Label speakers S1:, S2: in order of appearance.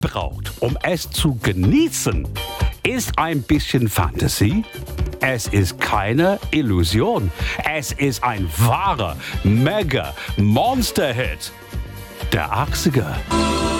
S1: braucht, um es zu genießen, ist ein bisschen Fantasie. Es ist keine Illusion. Es ist ein wahrer Mega-Monster-Hit der 80er.